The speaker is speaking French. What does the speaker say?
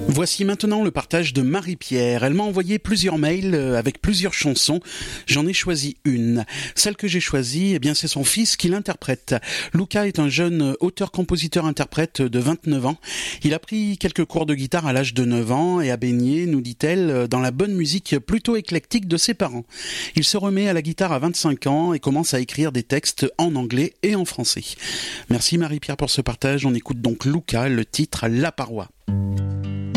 Voici maintenant le partage de Marie-Pierre. Elle m'a envoyé plusieurs mails avec plusieurs chansons. J'en ai choisi une. Celle que j'ai choisie, c'est son fils qui l'interprète. Luca est un jeune auteur-compositeur-interprète de 29 ans. Il a pris quelques cours de guitare à l'âge de 9 ans et a baigné, nous dit-elle, dans la bonne musique plutôt éclectique de ses parents. Il se remet à la guitare à 25 ans et commence à écrire des textes en anglais et en français. Merci Marie-Pierre pour ce partage. On écoute donc Luca, le titre La Paroi.